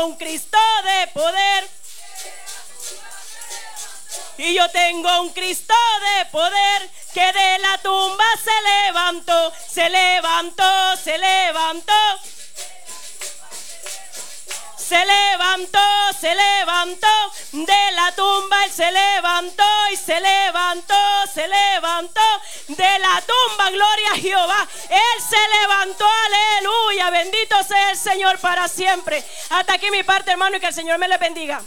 un Cristo de poder. Y yo tengo un Cristo de poder que de la tumba se levantó, se levantó, se levantó. Se levantó, se levantó, de la tumba él se levantó y se levantó, se levantó, de la tumba, gloria a Jehová, él se levantó, aleluya, bendito sea el Señor para siempre. Hasta aquí mi parte, hermano, y que el Señor me le bendiga.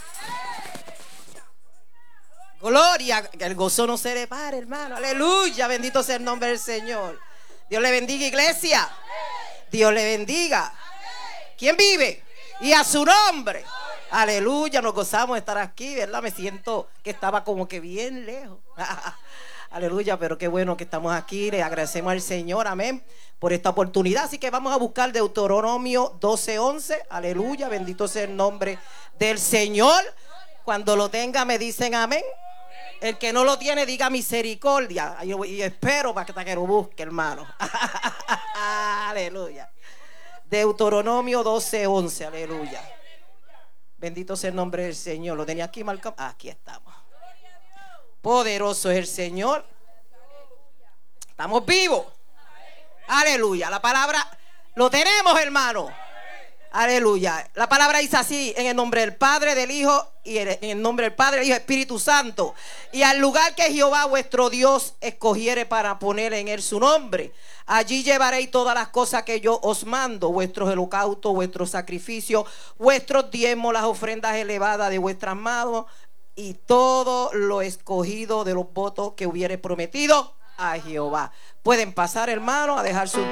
Gloria, que el gozo no se depare, hermano, aleluya, bendito sea el nombre del Señor. Dios le bendiga, iglesia, Dios le bendiga. ¿Quién vive? Y a su nombre, aleluya, nos gozamos de estar aquí, ¿verdad? Me siento que estaba como que bien lejos. Aleluya, pero qué bueno que estamos aquí. Le agradecemos al Señor, amén, por esta oportunidad. Así que vamos a buscar Deuteronomio 12:11. Aleluya, bendito sea el nombre del Señor. Cuando lo tenga me dicen amén. El que no lo tiene diga misericordia. Y espero para que lo busque, hermano. Aleluya. Deuteronomio 12:11, aleluya. Bendito sea el nombre del Señor. Lo tenía aquí marcado. Aquí estamos. Poderoso es el Señor. Estamos vivos. Aleluya. La palabra lo tenemos, hermano. Aleluya. La palabra dice así: en el nombre del Padre, del Hijo y en el nombre del Padre, del Hijo, Espíritu Santo. Y al lugar que Jehová vuestro Dios escogiere para poner en él su nombre, allí llevaréis todas las cosas que yo os mando: vuestros holocaustos, vuestros sacrificios, vuestros diezmos, las ofrendas elevadas de vuestras manos, y todo lo escogido de los votos que hubiere prometido a Jehová. Pueden pasar, hermano, a dejar su